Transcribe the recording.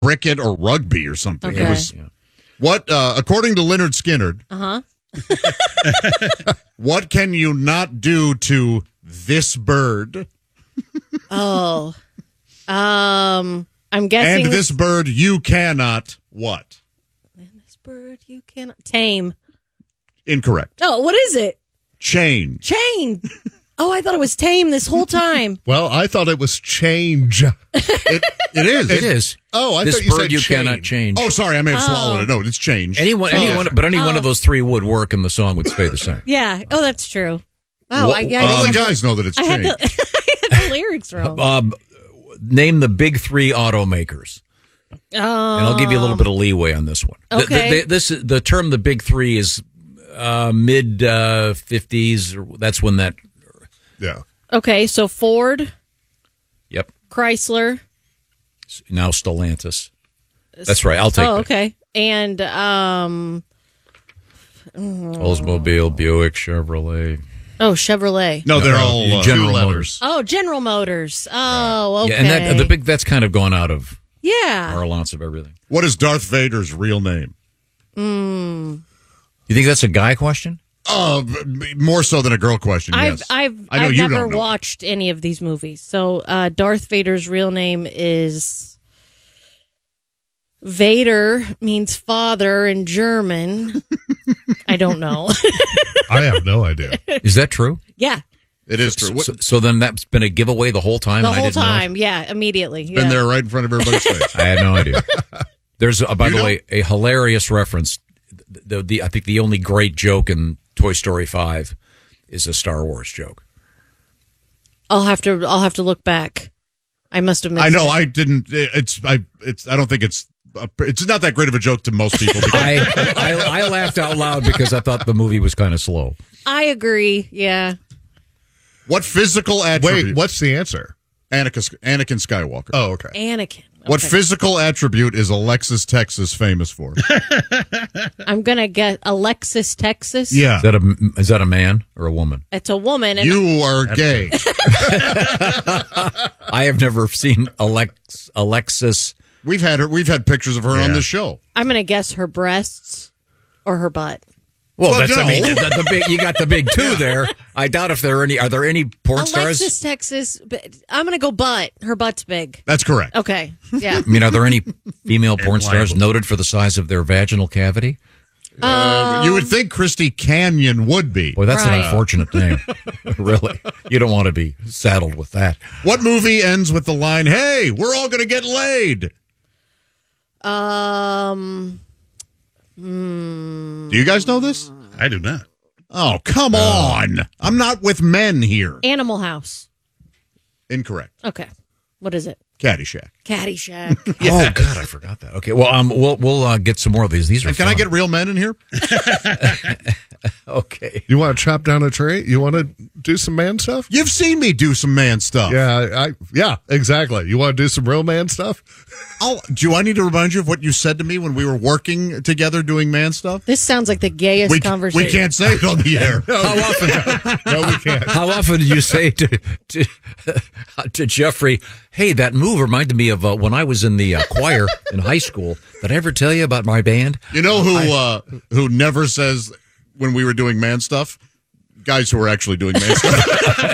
cricket or rugby or something. Okay. It was what, according to Leonard Skinner. What can you not do to this bird? I'm guessing. And this bird you cannot what? And this bird you cannot tame. Incorrect. Oh, what is it? Change. Chain. Oh, I thought it was tame this whole time. Well, I thought it was change. It is. It is. Oh, I this thought you bird said you change. cannot change. Oh, sorry, I may have swallowed it. No, it's change. Any one of those three would work, and the song would stay the same. Yeah. Oh, that's true. Oh, I All the guys know that it's I had change. I had the lyrics wrong. Name the big three automakers. And I'll give you a little bit of leeway on this one. Okay. The term "the big three" is mid 50s. That's when that. Yeah. Okay, so Ford, Yep. Chrysler. Now Stellantis. That's right. I'll take that. Okay. And Oldsmobile, Buick, Chevrolet. Chevrolet. No, they're all General two Motors. Oh, General Motors. Oh, okay. Yeah, and that's kind of gone out of Yeah. parlance of everything. What is Darth Vader's real name? You think that's a guy question? More so than a girl question. Yes. I've I know you never don't know. watched any of these movies. So Darth Vader's real name is Vader means father in German. I don't know. I have no idea. Is that true? Yeah. It is true. So then that's been a giveaway the whole time? The and I whole didn't know? time. Yeah, immediately. Been there right in front of everybody's face. I had no idea. There's, by You the know? way, a hilarious reference. I think the only great joke in Toy Story 5 is a Star Wars joke. I'll have to look back. I must have missed I know. it. I didn't. I don't think it's not that great of a joke to most people. Because I laughed out loud because I thought the movie was kind of slow. I agree. Yeah. what physical attribute? Wait, what's the answer? Anakin Skywalker. Oh, okay. Anakin. What Okay. physical attribute is Alexis, Texas famous for? I'm gonna get Alexis, Texas. Yeah. Is that a man or a woman? It's a woman. And You are gay. I have never seen Alexis. We've had pictures of her on Yeah. the show. I'm gonna guess her breasts or her butt. Well, Well, that's, I no. mean, the big, you got the big two there. I doubt if are there any porn stars? Alexis, Texas. But I'm gonna go butt. Her butt's big. That's correct. Okay. Yeah. I mean, are there any female porn stars noted for the size of their vaginal cavity? You would think Christy Canyon would be. Boy, that's Right. an unfortunate name. Really. You don't want to be saddled with that. What movie ends with the line, "Hey, we're all going to get laid"? Do you guys know this? I do not. Oh, come on. I'm not with men here. Animal House. Incorrect. Okay. What is it? Caddyshack. Caddyshack. Oh God, I forgot that. Okay, well, we'll get some more of these. These are And can I fun. get real men in here? Okay. You want to chop down a tree? You want to do some man stuff? You've seen me do some man stuff. Yeah, exactly. You want to do some real man stuff? Do I need to remind you of what you said to me when we were working together doing man stuff? This sounds like the gayest conversation. We can't say it on the air. How often? No, we can't. How often do you say to Jeffrey, "Hey, that move reminded me of when I was in the choir in high school"? Did I ever tell you about my band? You know who never says when we were doing man stuff? Guys who are actually doing man stuff.